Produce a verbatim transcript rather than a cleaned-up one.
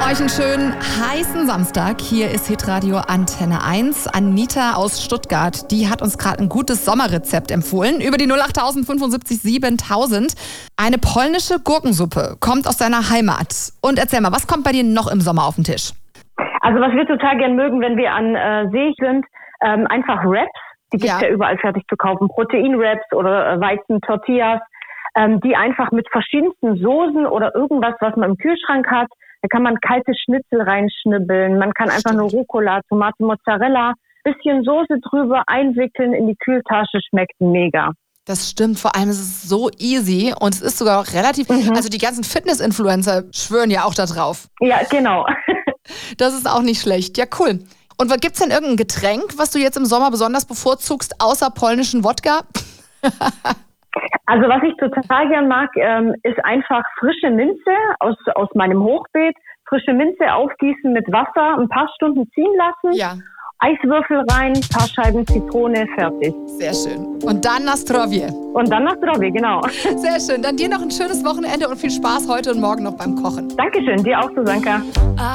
euch einen schönen heißen Samstag. Hier ist Hitradio Antenne eins. Anita aus Stuttgart, die hat uns gerade ein gutes Sommerrezept empfohlen. Über die null acht fünfundsiebzig siebentausend. Eine polnische Gurkensuppe kommt aus deiner Heimat. Und erzähl mal, was kommt bei dir noch im Sommer auf den Tisch? Also was wir total gern mögen, wenn wir an äh, See sind, ähm, einfach Wraps. Die gibt's ja. ja überall fertig zu kaufen. Protein-Wraps oder äh, Weizen-Tortillas. Ähm, die einfach mit verschiedensten Soßen oder irgendwas, was man im Kühlschrank hat. Da kann man kalte Schnitzel reinschnibbeln. Man kann einfach nur Rucola, Tomate, Mozzarella, bisschen Soße drüber einwickeln in die Kühltasche. Schmeckt mega. Das stimmt, vor allem ist es so easy und es ist sogar relativ, mhm. also die ganzen Fitness-Influencer schwören ja auch da drauf. Ja, genau. Das ist auch nicht schlecht. Ja, cool. Und gibt's denn irgendein Getränk, was du jetzt im Sommer besonders bevorzugst, außer polnischen Wodka? Also was ich total gern mag, ähm, ist einfach frische Minze aus, aus meinem Hochbeet. Frische Minze aufgießen mit Wasser, ein paar Stunden ziehen lassen. Ja. Eiswürfel rein, paar Scheiben Zitrone, fertig. Sehr schön. Und dann na zdrowie. Und dann na zdrowie, genau. Sehr schön. Dann dir noch ein schönes Wochenende und viel Spaß heute und morgen noch beim Kochen. Dankeschön, dir auch, Susanka.